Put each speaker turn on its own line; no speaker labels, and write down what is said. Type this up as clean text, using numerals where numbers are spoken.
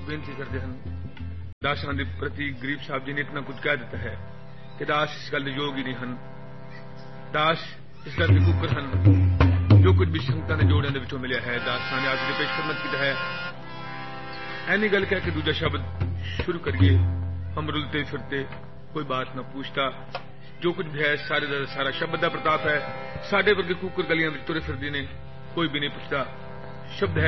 ਬੇਨਤੀ ਕਰਦੇ ਹਨ। ਦਾਸਾਂ ਦੇ ਪ੍ਰਤੀ ਗਰੀਬ ਸਾਹਿਬ ਜੀ ਨੇ ਇਤਨਾ ਕੁਝ ਕਹਿ ਦਿੱਤਾ ਹੈ ਕਿ ਦਾਸ ਇਸ ਗੱਲ ਦੇ ਯੋਗ ਹੀ ਨਹੀਂ ਹਨ। ਦਾਸ ਇਸ ਗੱਲ ਦੇ ਕੁੱਕਰ ਹਨ। ਜੋ ਕੁਝ ਵੀ ਸੰਗਤਾਂ ਦੇ ਜੋੜਿਆਂ ਦੇ ਵਿੱਚੋਂ ਮਿਲਿਆ ਹੈ ਦਾਸਾਂ ਨੇ ਅੱਜ ਦੇ ਪੇਸ਼ ਖਿਦਮਤ ਕੀਤਾ ਹੈ। ਐਨੀ ਗੱਲ ਕਹਿ ਕੇ ਦੂਜਾ ਸ਼ਬਦ ਸ਼ੁਰੂ ਕਰੀਏ। ਅਮਰੁਲ ਤੇ ਫਿਰਤੇ ਕੋਈ ਬਾਤ ਨਾ ਪੁੱਛਦਾ। ਜੋ ਕੁਝ ਵੀ ਹੈ ਸਾਰੇ ਦਾ ਸਾਰਾ ਸ਼ਬਦ ਦਾ ਪ੍ਰਤਾਪ ਹੈ। ਸਾਡੇ ਵਰਗੇ ਕੁੱਕਰ ਗਲੀਆਂ ਵਿੱਚ ਤੁਰੇ ਫਿਰਦੇ ਨੇ, ਕੋਈ ਵੀ ਨਹੀਂ ਪੁੱਛਦਾ। ਸ਼ਬਦ ਹੈ